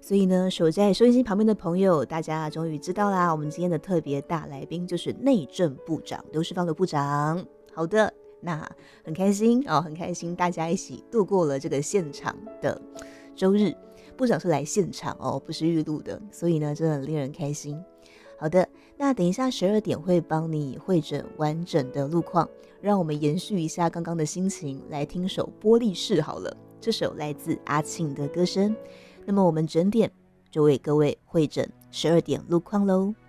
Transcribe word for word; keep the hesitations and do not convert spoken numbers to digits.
所以呢，守在收音机旁边的朋友，大家终于知道啦，我们今天的特别大来宾就是内政部长刘世芳的部长。好的，那很开心哦，很开心大家一起度过了这个现场的周日。部长是来现场哦，不是预录的，所以呢，真的很令人开心。好的，那等一下十二点会帮你汇整完整的路况，让我们延续一下刚刚的心情，来听首《玻璃室》好了。这首来自阿庆的歌声。那么我们整点就为各位汇整十二点路况喽。